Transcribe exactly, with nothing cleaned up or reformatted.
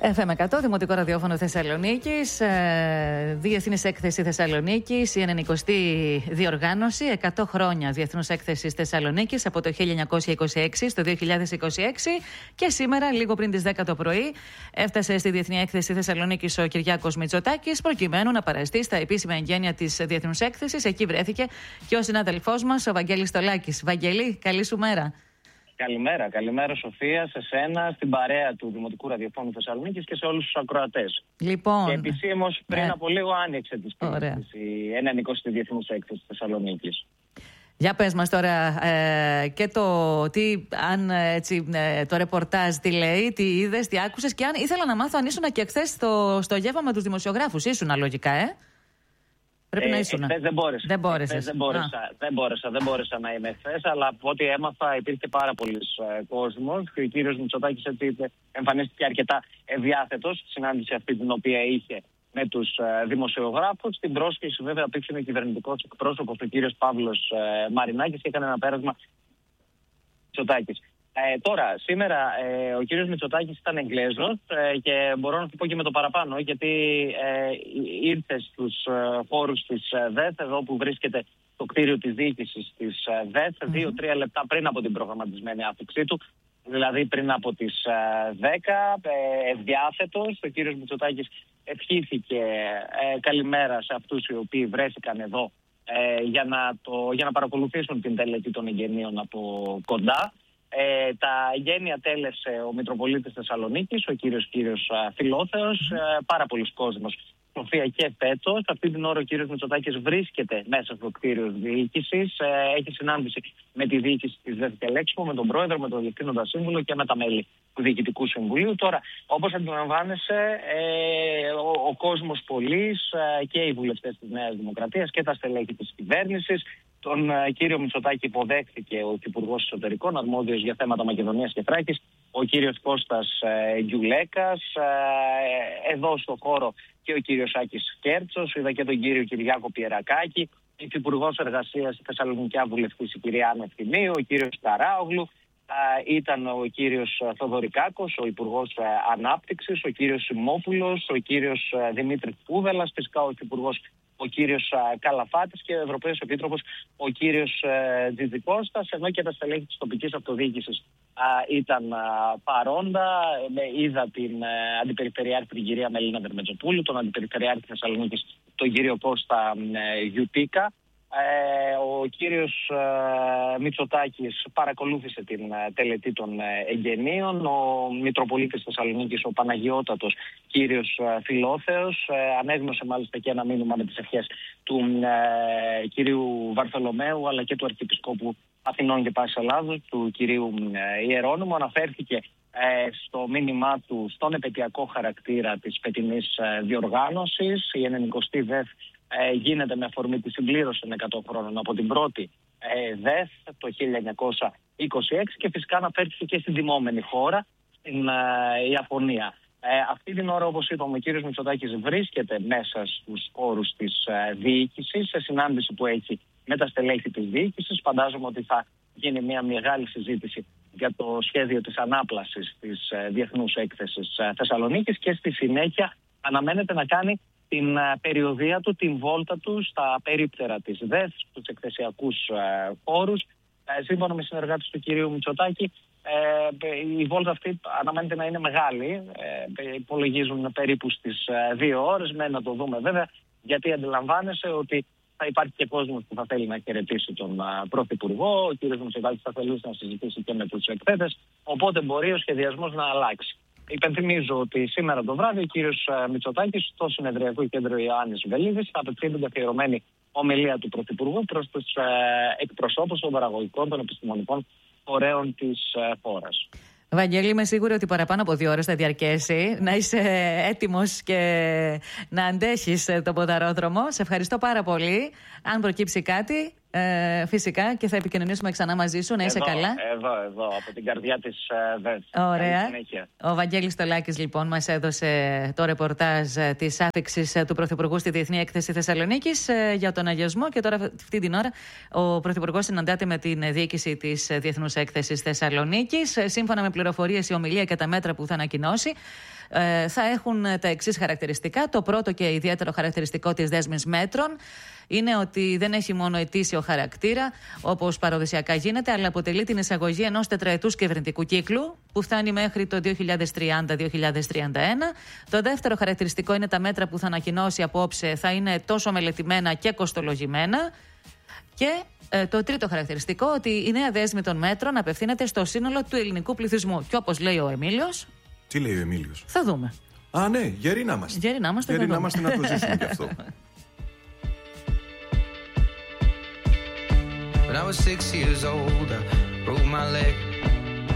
εφ εμ εκατό, Δημοτικό Ραδιόφωνο Θεσσαλονίκης, ε, Διεθνής Έκθεση Θεσσαλονίκης, η ενενηκοστή διοργάνωση, εκατό χρόνια Διεθνούς Έκθεσης Θεσσαλονίκης από το χίλια εννιακόσια είκοσι έξι στο δύο χιλιάδες είκοσι έξι, και σήμερα, λίγο πριν τις δέκα το πρωί, έφτασε στη Διεθνή Έκθεση Θεσσαλονίκης ο Κυριάκος Μητσοτάκης, προκειμένου να παραστεί στα επίσημα εγγένεια της Διεθνούς Έκθεσης. Εκεί βρέθηκε και ο συνάδελφός μας, ο Βαγγέλης Στολάκης. Βαγγέλη, καλή σου μέρα. Καλημέρα, καλημέρα Σοφία, σε σένα, στην παρέα του Δημοτικού Ραδιοφώνου Θεσσαλονίκης και σε όλους τους ακροατές. Λοιπόν, και επισήμως πριν ναι. από λίγο άνοιξε τη η ενενηκοστή Διεθνούς Έκθεση Θεσσαλονίκης. Για πες μας τώρα ε, και το, τι, αν, έτσι, ε, το ρεπορτάζ τι λέει, τι είδες, τι άκουσες, και αν ήθελα να μάθω αν ήσουν και χθες στο, στο γεύμα με τους δημοσιογράφους. Ήσουν λογικά, ε? Πρέπει ε, να ήσουν. Εχθές δεν μπόρεσα. Δεν μπόρεσες. Δεν μπόρεσα, δεν μπόρεσα, δεν μπόρεσα να είμαι χθες, αλλά από ό,τι έμαθα υπήρχε πάρα πολλοί ε, κόσμος και ο κύριος Μητσοτάκης έτσι εμφανίστηκε αρκετά ευδιάθετος στη συνάντηση αυτή την οποία είχε με τους ε, δημοσιογράφους. Στην πρόσκληση βέβαια απίφθινε ο κυβερνητικός εκπρόσωπος, ο κύριος Παύλος ε, Μαρινάκης, και έκανε ένα πέρασμα Μητσοτάκης. Ε, τώρα, σήμερα ε, ο κύριος Μητσοτάκης ήταν Εγγλέζος ε, και μπορώ να του πω και με το παραπάνω, γιατί ε, ήρθε στους ε, χώρους της ε, ΔΕΘ, εδώ που βρίσκεται το κτίριο της διοίκησης της ε, ΔΕΘ, mm-hmm. δύο-τρία λεπτά πριν από την προγραμματισμένη άφηξή του, δηλαδή πριν από τις ε, δέκα, ε, ευδιάθετος. Ο κύριος Μητσοτάκης ευχήθηκε ε, καλημέρα σε αυτούς οι οποίοι βρέθηκαν εδώ ε, για, να το, για να παρακολουθήσουν την τελετή των εγγενείων από κοντά. Ε, τα εγγένεια τέλεσε ο Μητροπολίτης Θεσσαλονίκης, ο κύριος κύριος Φιλόθεος, ε, πάρα πολλοί κόσμος. Σοφία, και φέτος, αυτή την ώρα ο κύριος Μητσοτάκης βρίσκεται μέσα στο κτίριο διοίκησης, ε, έχει συνάντηση με τη διοίκηση της ΔΕΘ και Λέξπο, με τον πρόεδρο, με τον διευθύνοντα σύμβουλο και με τα μέλη του Διοικητικού Συμβουλίου. Τώρα, όπως αντιλαμβάνεσαι, ε, ο, ο κόσμος πολύς ε, και οι βουλευτές της Νέας Δημοκρατίας και τα στελέχη της κυβέρνησης. Τον ε, κύριο Μητσοτάκη υποδέχθηκε ο Υπουργός Εσωτερικών, αρμόδιος για θέματα Μακεδονίας και Θράκης, ο κύριος Κώστας ε, Γιουλέκας. Ε, εδώ στο χώρο και ο κύριος Άκης Κέρτσος, είδα και τον κύριο Κυριάκο Πιερακάκη, Υφυπουργός Εργασίας Θεσσαλονικιά Βουλευτής η κυρία Άννα Ευθυμίου, ο κύριος Καράογλου, ε, ήταν ο κύριος Θοδωρικάκος, ο Υπουργός ε, Ανάπτυξης, ο κύριος Σιμόπουλος, ο κύριος ε, Δημήτρης Πούδελας, φυσικά ο Υφυπουργός ο κύριος Καλαφάτης και ο Ευρωπαίος Επίτροπος ο κύριος ε, Τζιτζικώστας, ενώ και τα στελέχη της τοπικής αυτοδιοίκησης α, ήταν α, παρόντα. Ε, είδα την ε, Αντιπεριφερειάρχη την κυρία Μελίνα Δερμετζοπούλου, τον Αντιπεριφερειάρχη Θεσσαλονίκης τον κύριο Κώστα ε, Γιουτίκα. Ε, ο κύριος ε, Μητσοτάκης παρακολούθησε την ε, τελετή των ε, εγγενείων. Ο Μητροπολίτης Θεσσαλονίκης, ο Παναγιώτατος κύριος ε, Φιλόθεος, ε, ανέγνωσε μάλιστα και ένα μήνυμα με τις ευχές του ε, κυρίου Βαρθολομαίου αλλά και του Αρχιεπισκόπου Αθηνών και Πάσης Ελλάδος, του κυρίου ε, Ιερώνυμου. Αναφέρθηκε ε, στο μήνυμά του στον επαιτειακό χαρακτήρα της φετινής ε, διοργάνωσης. Η ενενηκοστή ΔΕΘ Ε, γίνεται με αφορμή τη συμπλήρωση των εκατό χρόνων από την πρώτη ε, ΔΕΘ το χίλια εννιακόσια είκοσι έξι, και φυσικά αναφέρθηκε και στην τιμόμενη χώρα, στην ε, Ιαπωνία. Ε, αυτή την ώρα, όπως είπαμε, ο κύριος Μητσοτάκης βρίσκεται μέσα στους χώρους της ε, διοίκησης, σε συνάντηση που έχει με τα στελέχη της διοίκησης. Φαντάζομαι ότι θα γίνει μια μεγάλη συζήτηση για το σχέδιο της ανάπλασης της ε, Διεθνούς Έκθεσης ε, Θεσσαλονίκης, και στη συνέχεια αναμένεται να κάνει την uh, περιοδεία του, την βόλτα του στα περίπτερα της ΔΕΘ, στους εκθεσιακούς uh, χώρους. Uh, σύμφωνα με συνεργάτες του κυρίου Μητσοτάκη, uh, η βόλτα αυτή αναμένεται να είναι μεγάλη. Uh, υπολογίζουν περίπου στις uh, δύο ώρες. Με να το δούμε βέβαια, γιατί αντιλαμβάνεσαι ότι θα υπάρχει και κόσμος που θα θέλει να χαιρετήσει τον uh, Πρωθυπουργό. Ο κύριος Μητσοτάκης θα θελήσει να συζητήσει και με τους εκθέτες, οπότε μπορεί ο σχεδιασμός να αλλάξει. Υπενθυμίζω ότι σήμερα το βράδυ ο κύριος Μητσοτάκης στο Συνεδριακό Κέντρο Ιωάννης Βελίδης θα απευθύνει την αφιερωμένη ομιλία του Πρωθυπουργού προς τους ε, εκπροσώπους των παραγωγικών, των επιστημονικών φορέων της ε, χώρας. Βαγγέλη, είμαι σίγουρη ότι παραπάνω από δύο ώρες θα διαρκέσει. Να είσαι έτοιμος και να αντέχεις το ποδαρόδρομο. Σε ευχαριστώ πάρα πολύ. Αν προκύψει κάτι, ε, φυσικά και θα επικοινωνήσουμε ξανά μαζί σου. Να είσαι εδώ, καλά. Εδώ, εδώ, από την καρδιά της ΔΕΘ. Ωραία. Ο Βαγγέλης Στολάκης, λοιπόν, μας έδωσε το ρεπορτάζ της άφηξης του Πρωθυπουργού στη Διεθνή Έκθεση Θεσσαλονίκης για τον αγιασμό. Και τώρα, αυτή την ώρα, ο Πρωθυπουργός συναντάται με την διοίκηση της Διεθνούς Έκθεσης Θεσσαλονίκης. Σύμφωνα με πληροφορίες, η ομιλία και τα μέτρα που θα ανακοινώσει ε, θα έχουν τα εξής χαρακτηριστικά. Το πρώτο και ιδιαίτερο χαρακτηριστικό της δέσμης μέτρων είναι ότι δεν έχει μόνο ετήσιο χαρακτήρα, όπως παραδοσιακά γίνεται, αλλά αποτελεί την εισαγωγή ενός τετραετούς κυβερνητικού κύκλου, που φτάνει μέχρι το δύο χιλιάδες τριάντα με δύο χιλιάδες τριάντα ένα. Το δεύτερο χαρακτηριστικό είναι τα μέτρα που θα ανακοινώσει απόψε θα είναι τόσο μελετημένα και κοστολογημένα. Και ε, το τρίτο χαρακτηριστικό, ότι η νέα δέσμη των μέτρων απευθύνεται στο σύνολο του ελληνικού πληθυσμού. Και όπως λέει ο Εμίλιος. Τι λέει ο Εμίλιος? Θα δούμε. Α, ναι, γεροί να είμαστε. Γεροί να είμαστε, γεροί να είμαστε να το ζήσουμε κι αυτό. When I was six years old, I broke my leg.